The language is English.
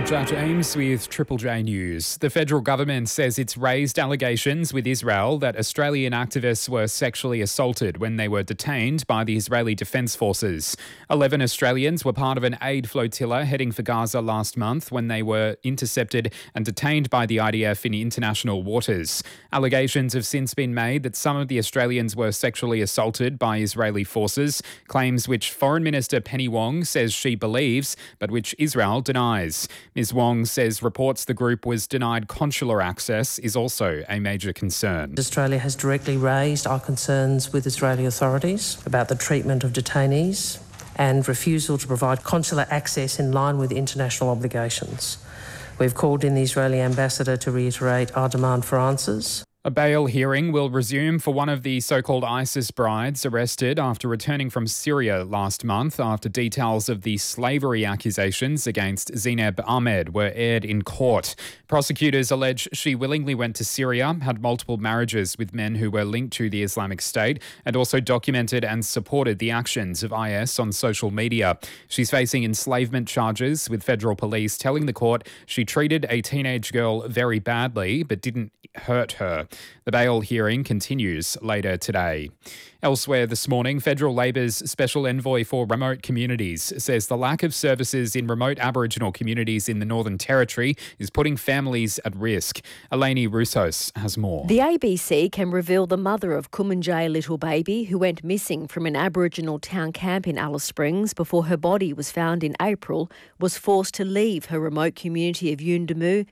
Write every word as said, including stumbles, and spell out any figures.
I'm Judge Ames with Triple J News. The federal government says it's raised allegations with Israel that Australian activists were sexually assaulted when they were detained by the Israeli Defence Forces. Eleven Australians were part of an aid flotilla heading for Gaza last month when they were intercepted and detained by the I D F in international waters. Allegations have since been made that some of the Australians were sexually assaulted by Israeli forces, claims which Foreign Minister Penny Wong says she believes, but which Israel denies. Miz Wong says reports the group was denied consular access is also a major concern. Australia has directly raised our concerns with Israeli authorities about the treatment of detainees and refusal to provide consular access in line with international obligations. We've called in the Israeli ambassador to reiterate our demand for answers. A bail hearing will resume for one of the so-called ISIS brides arrested after returning from Syria last month after details of the slavery accusations against Zineb Ahmed were aired in court. Prosecutors allege she willingly went to Syria, had multiple marriages with men who were linked to the Islamic State, and also documented and supported the actions of I S on social media. She's facing enslavement charges, with federal police telling the court she treated a teenage girl very badly but didn't hurt her. The bail hearing continues later today. Elsewhere this morning, Federal Labor's Special Envoy for Remote Communities says the lack of services in remote Aboriginal communities in the Northern Territory is putting families at risk. Eleni Roussos has more. The A B C can reveal the mother of Kumanjay little baby who went missing from an Aboriginal town camp in Alice Springs before her body was found in April was forced to leave her remote community of Yuendamu